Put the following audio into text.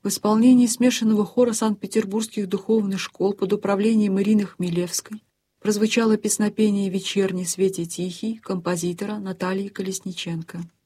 В исполнении смешанного хора Санкт-Петербургских духовных школ под управлением Ирины Хмелевской прозвучало песнопение «Вечерний свете тихий» композитора Натальи Колесниченко.